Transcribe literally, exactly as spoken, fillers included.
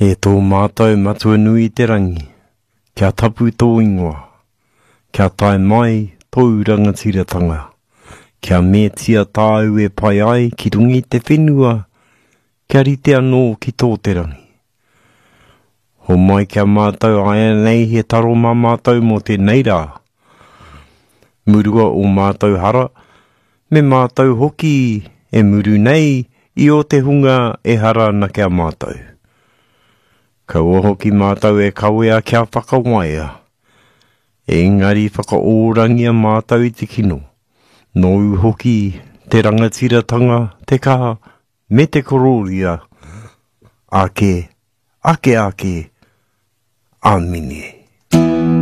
E tō mātou matua nui te rangi, kia tapu tō ingoa, kia tae mai tō rangatiratanga, kia mētia tāu e pai ai ki rungi te whenua, kia rite anō ki tō te rangi. Ho mai kia mātou aia nei he taro mā mātou mo te neira. Murua o mātou hara, me mātou hoki e muru nei i o te hunga e hara na kia mātou. Kaua hoki mātou e kawea kia whakawaia. Engari whakaorangia mātou i te kino. Nōu hoki te rangatiratanga, te kaha, me te kororia. Ake, ake ake, amine.